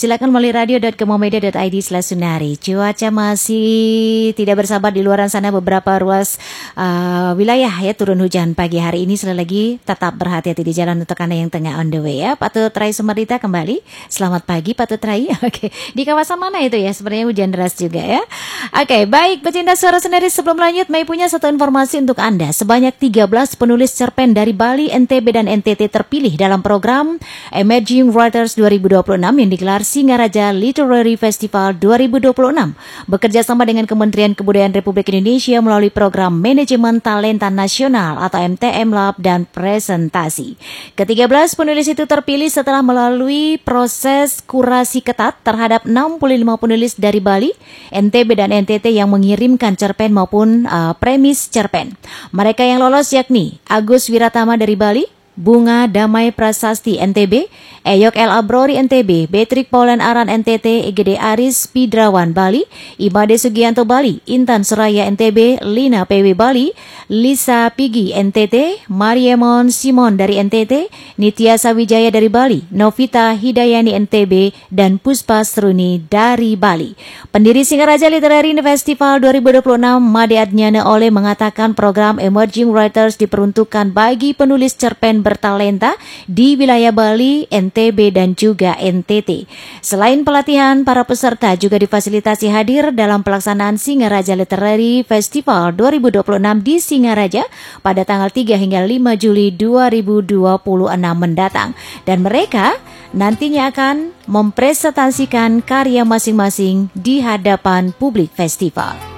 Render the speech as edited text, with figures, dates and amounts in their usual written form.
silakan melalui radio.kemomedia.id/sunari. Cuaca masih tidak bersabar di luar sana, beberapa ruas wilayah ya turun hujan pagi hari ini. Sekali lagi tetap berhati-hati di jalan untuk Anda yang tengah on the way ya. Patut Rai Sumardita kembali. Selamat pagi Patut Rai. Oke, di kawasan mana itu ya? Sebenarnya hujan deras juga ya. Oke, baik pecinta suara Senari, sebelum lanjut Mai punya satu informasi untuk Anda. Sebanyak 13 penulis cerpen dari Bali, NTB dan NTT terpilih dalam program Emerging Writers 2026 yang digelar Singaraja Literary Festival 2026 bekerja sama dengan Kementerian Kebudayaan Republik Indonesia melalui program Manajemen Talenta Nasional atau MTM Lab dan presentasi. Ke-13 penulis itu terpilih setelah melalui proses kurasi ketat terhadap 65 penulis dari Bali, NTB dan NTT yang mengirimkan cerpen maupun premis cerpen. Mereka yang lolos yakni Agus Wiratama dari Bali, Bunga Damai Prasasti NTB, Eyok El Abrori NTB, Betrik Paulan Aran NTT, EGD Aris Pidrawan Bali, Imade Sugianto Bali, Intan Suraya NTB, Lina PW Bali, Lisa Pigi NTT, Mariemon Simon dari NTT, Nitya Sawijaya dari Bali, Novita Hidayani NTB, dan Puspa Seruni dari Bali. Pendiri Singaraja Literary Festival 2026, Made Adnyana Ole mengatakan program Emerging Writers diperuntukkan bagi penulis cerpen bertalenta di wilayah Bali, NTB dan juga NTT. Selain pelatihan, para peserta juga difasilitasi hadir dalam pelaksanaan Singaraja Literary Festival 2026 di Singaraja pada tanggal 3 hingga 5 Juli 2026 mendatang. Dan mereka nantinya akan mempresentasikan karya masing-masing di hadapan publik festival.